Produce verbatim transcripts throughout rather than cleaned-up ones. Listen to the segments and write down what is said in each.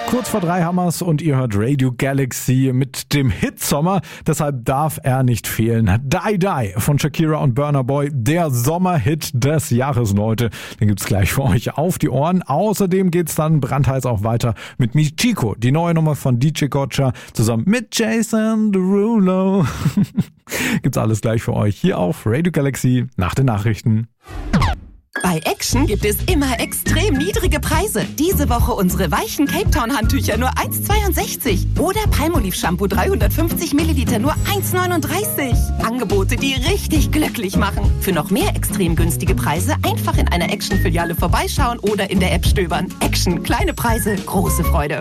Kurz vor drei Hammers und ihr hört Radio Galaxy mit dem Hitsommer. Deshalb darf er nicht fehlen. Die Die von Shakira und Burna Boy, der Sommerhit des Jahres, Leute. Den gibt's gleich für euch auf die Ohren. Außerdem geht's dann brandheiß auch weiter mit Michiko, die neue Nummer von D J Gotcha, zusammen mit Jason Derulo. Gibt's alles gleich für euch hier auf Radio Galaxy nach den Nachrichten. Bei Action gibt es immer extrem niedrige Preise. Diese Woche unsere weichen Cape Town Handtücher nur eins Komma zweiundsechzig. Oder Palmolive Shampoo dreihundertfünfzig Milliliter nur eins Komma neununddreißig. Angebote, die richtig glücklich machen. Für noch mehr extrem günstige Preise einfach in einer Action-Filiale vorbeischauen oder in der App stöbern. Action, kleine Preise, große Freude.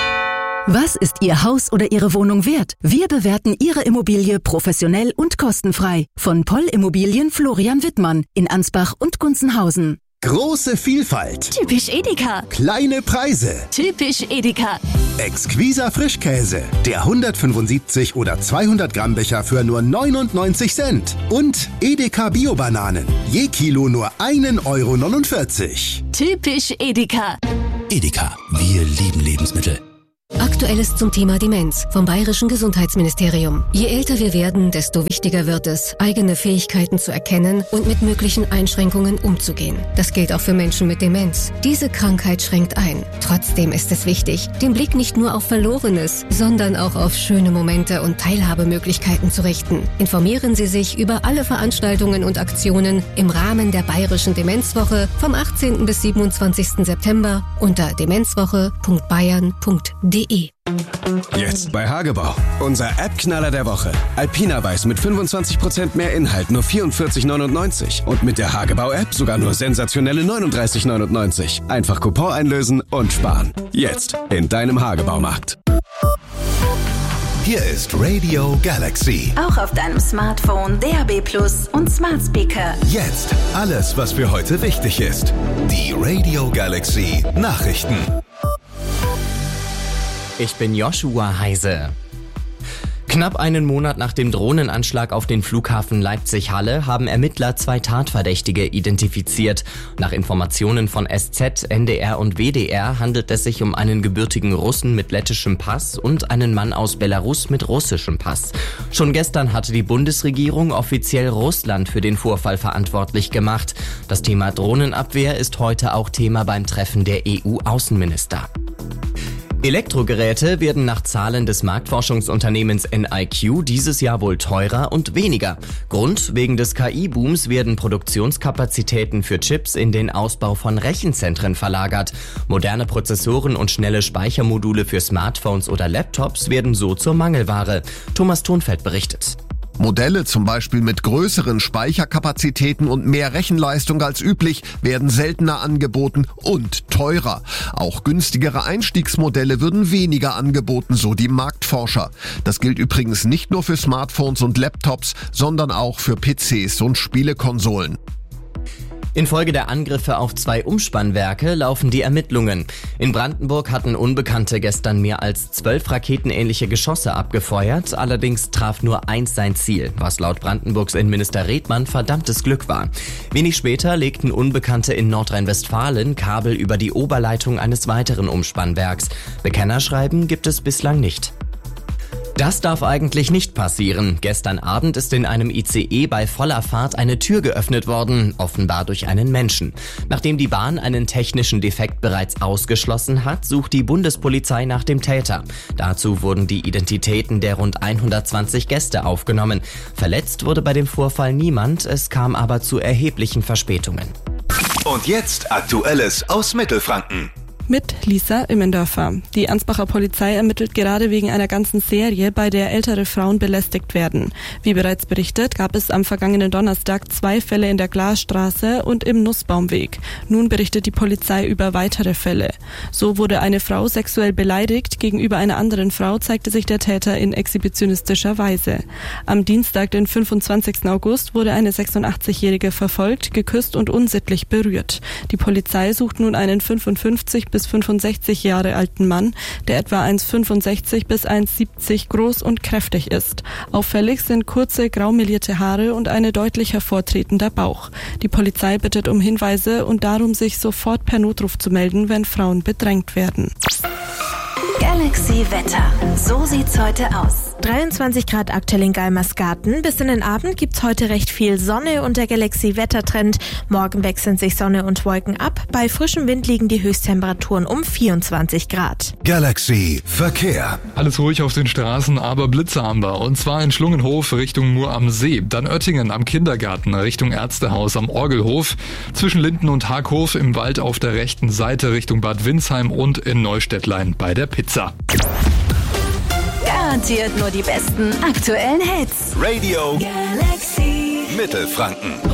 Was ist Ihr Haus oder Ihre Wohnung wert? Wir bewerten Ihre Immobilie professionell und kostenfrei. Von Poll Immobilien Florian Wittmann in Ansbach und Gunzenhausen. Große Vielfalt. Typisch Edeka. Kleine Preise. Typisch Edeka. Exquiser Frischkäse. Der hundertfünfundsiebzig oder zweihundert Gramm Becher für nur neunundneunzig Cent. Und Edeka Bio-Bananen. Je Kilo nur ein Euro neunundvierzig. Typisch Edeka. Edeka. Wir lieben Lebensmittel. Aktuelles zum Thema Demenz vom Bayerischen Gesundheitsministerium. Je älter wir werden, desto wichtiger wird es, eigene Fähigkeiten zu erkennen und mit möglichen Einschränkungen umzugehen. Das gilt auch für Menschen mit Demenz. Diese Krankheit schränkt ein. Trotzdem ist es wichtig, den Blick nicht nur auf Verlorenes, sondern auch auf schöne Momente und Teilhabemöglichkeiten zu richten. Informieren Sie sich über alle Veranstaltungen und Aktionen im Rahmen der Bayerischen Demenzwoche vom achtzehnten bis siebenundzwanzigsten September unter demenzwoche punkt bayern punkt de. Jetzt bei Hagebau. Unser App-Knaller der Woche. Alpina Weiß mit fünfundzwanzig Prozent mehr Inhalt, nur vierundvierzig neunundneunzig. Und mit der Hagebau-App sogar nur sensationelle neununddreißig neunundneunzig. Einfach Coupon einlösen und sparen. Jetzt in deinem Hagebaumarkt. Hier ist Radio Galaxy. Auch auf deinem Smartphone, D A B Plus und Smart Speaker. Jetzt alles, was für heute wichtig ist. Die Radio Galaxy Nachrichten. Ich bin Joshua Heise. Knapp einen Monat nach dem Drohnenanschlag auf den Flughafen Leipzig-Halle haben Ermittler zwei Tatverdächtige identifiziert. Nach Informationen von S Z, N D R und W D R handelt es sich um einen gebürtigen Russen mit lettischem Pass und einen Mann aus Belarus mit russischem Pass. Schon gestern hatte die Bundesregierung offiziell Russland für den Vorfall verantwortlich gemacht. Das Thema Drohnenabwehr ist heute auch Thema beim Treffen der E U-Außenminister. Elektrogeräte werden nach Zahlen des Marktforschungsunternehmens N I Q dieses Jahr wohl teurer und weniger. Grund: wegen des K I-Booms werden Produktionskapazitäten für Chips in den Ausbau von Rechenzentren verlagert. Moderne Prozessoren und schnelle Speichermodule für Smartphones oder Laptops werden so zur Mangelware. Thomas Thonfeld berichtet. Modelle zum Beispiel mit größeren Speicherkapazitäten und mehr Rechenleistung als üblich werden seltener angeboten und teurer. Auch günstigere Einstiegsmodelle würden weniger angeboten, so die Marktforscher. Das gilt übrigens nicht nur für Smartphones und Laptops, sondern auch für P Cs und Spielekonsolen. Infolge der Angriffe auf zwei Umspannwerke laufen die Ermittlungen. In Brandenburg hatten Unbekannte gestern mehr als zwölf raketenähnliche Geschosse abgefeuert, allerdings traf nur eins sein Ziel, was laut Brandenburgs Innenminister Redmann verdammtes Glück war. Wenig später legten Unbekannte in Nordrhein-Westfalen Kabel über die Oberleitung eines weiteren Umspannwerks. Bekennerschreiben gibt es bislang nicht. Das darf eigentlich nicht passieren. Gestern Abend ist in einem I C E bei voller Fahrt eine Tür geöffnet worden, offenbar durch einen Menschen. Nachdem die Bahn einen technischen Defekt bereits ausgeschlossen hat, sucht die Bundespolizei nach dem Täter. Dazu wurden die Identitäten der rund hundertzwanzig Gäste aufgenommen. Verletzt wurde bei dem Vorfall niemand, es kam aber zu erheblichen Verspätungen. Und jetzt Aktuelles aus Mittelfranken. Mit Lisa Immendörfer. Die Ansbacher Polizei ermittelt gerade wegen einer ganzen Serie, bei der ältere Frauen belästigt werden. Wie bereits berichtet, gab es am vergangenen Donnerstag zwei Fälle in der Glasstraße und im Nussbaumweg. Nun berichtet die Polizei über weitere Fälle. So wurde eine Frau sexuell beleidigt. Gegenüber einer anderen Frau zeigte sich der Täter in exhibitionistischer Weise. Am Dienstag, den fünfundzwanzigsten August, wurde eine sechsundachtzigjährige verfolgt, geküsst und unsittlich berührt. Die Polizei sucht nun einen fünfundfünfzig bis fünfundsechzig Jahre alten Mann, der etwa eins Komma fünfundsechzig bis eins Komma siebzig groß und kräftig ist. Auffällig sind kurze, grau melierte Haare und ein deutlich hervortretender Bauch. Die Polizei bittet um Hinweise und darum, sich sofort per Notruf zu melden, wenn Frauen bedrängt werden. Galaxy Wetter. So sieht's heute aus. dreiundzwanzig Grad aktuell in Galmersgarten. Bis in den Abend gibt's heute recht viel Sonne und der Galaxy-Wettertrend. Morgen wechseln sich Sonne und Wolken ab. Bei frischem Wind liegen die Höchsttemperaturen um vierundzwanzig Grad. Galaxy Verkehr. Alles ruhig auf den Straßen, aber Blitzeamber. Und zwar in Schlungenhof Richtung Mur am See. Dann Oettingen am Kindergarten Richtung Ärztehaus am Orgelhof. Zwischen Linden und Haghof im Wald auf der rechten Seite Richtung Bad Windsheim und in Neustädtlein bei der Pizza. Garantiert nur die besten aktuellen Hits. Radio Galaxy Mittelfranken.